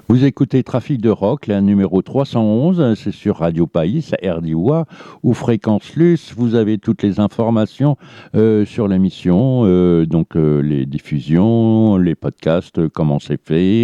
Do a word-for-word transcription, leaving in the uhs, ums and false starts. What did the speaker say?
Vous écoutez Trafic de Rock, la numéro trois cent onze, c'est sur Radio Païs, R D O A ou Fréquence Luce. Vous avez toutes les informations euh, sur l'émission, euh, donc euh, les diffusions, les podcasts, comment c'est fait,